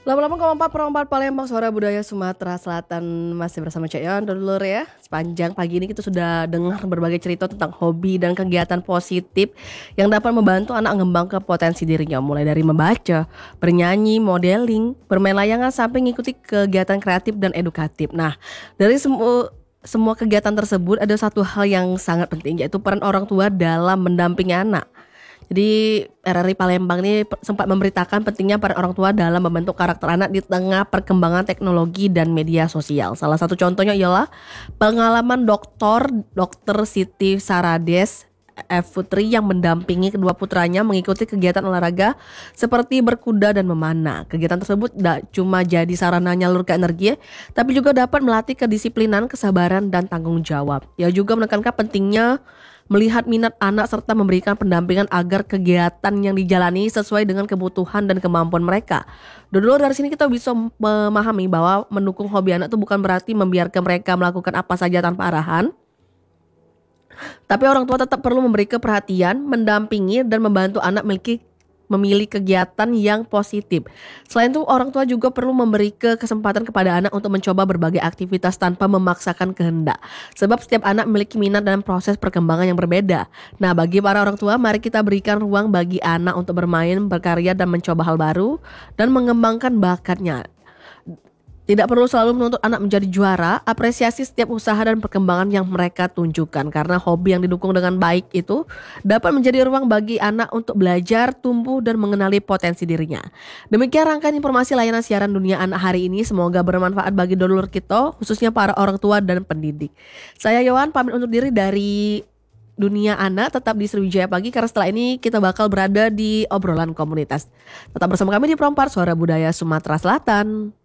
Lama-lama kompak perompak Palembang Suara Budaya Sumatera Selatan masih bersama Cek Yon dulur ya. Sepanjang pagi ini kita sudah dengar berbagai cerita tentang hobi dan kegiatan positif yang dapat membantu anak mengembangkan potensi dirinya, mulai dari membaca, bernyanyi, modeling, bermain layangan sampai mengikuti kegiatan kreatif dan edukatif. Nah, dari semua kegiatan tersebut ada satu hal yang sangat penting, yaitu peran orang tua dalam mendampingi anak. Jadi RRI Palembang ini sempat memberitakan pentingnya peran orang tua dalam membentuk karakter anak di tengah perkembangan teknologi dan media sosial. Salah satu contohnya ialah pengalaman Dr. Siti Sarades F. Putri yang mendampingi kedua putranya mengikuti kegiatan olahraga seperti berkuda dan memanah. Kegiatan tersebut tidak cuma jadi sarana menyalurkan energi, tapi juga dapat melatih kedisiplinan, kesabaran, dan tanggung jawab. Ia juga menekankan pentingnya melihat minat anak serta memberikan pendampingan agar kegiatan yang dijalani sesuai dengan kebutuhan dan kemampuan mereka. Dulu dari sini kita bisa memahami bahwa mendukung hobi anak itu bukan berarti membiarkan mereka melakukan apa saja tanpa arahan. Tapi orang tua tetap perlu memberi perhatian, mendampingi dan membantu anak memilih kegiatan yang positif. Selain itu, orang tua juga perlu memberi kesempatan kepada anak untuk mencoba berbagai aktivitas tanpa memaksakan kehendak. Sebab setiap anak memiliki minat dan proses perkembangan yang berbeda. Nah, bagi para orang tua, mari kita berikan ruang bagi anak untuk bermain, berkarya, dan mencoba hal baru dan mengembangkan bakatnya. Tidak perlu selalu menuntut anak menjadi juara, apresiasi setiap usaha dan perkembangan yang mereka tunjukkan. Karena hobi yang didukung dengan baik itu dapat menjadi ruang bagi anak untuk belajar, tumbuh, dan mengenali potensi dirinya. Demikian rangkaian informasi layanan siaran Dunia Anak hari ini. Semoga bermanfaat bagi dulur kita, khususnya para orang tua dan pendidik. Saya Yohan pamit undur diri dari Dunia Anak, tetap di Sriwijaya Pagi karena setelah ini kita bakal berada di obrolan komunitas. Tetap bersama kami di Perompak Suara Budaya Sumatera Selatan.